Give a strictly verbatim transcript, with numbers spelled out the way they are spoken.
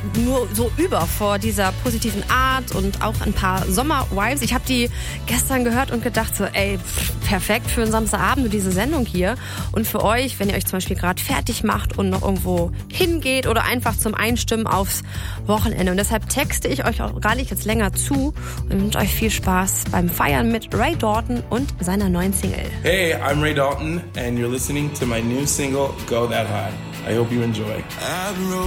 nur so über vor dieser positiven Art und auch ein paar Sommer-Vibes. Ich habe die gestern gehört und gedacht so, ey, pff, perfekt für einen Samstagabend, diese Sendung hier. Und für euch, wenn ihr euch zum Beispiel gerade fertig macht und noch irgendwo hingeht oder einfach zum Einstimmen aufs Wochenende. Und deshalb texte ich euch auch gar nicht jetzt länger zu und wünsche euch viel Spaß beim Feiern mit Ray Dalton und seiner neuen Single. Hey, I'm Ray Dalton and you're listening to my new single, Go That High. I hope you enjoy.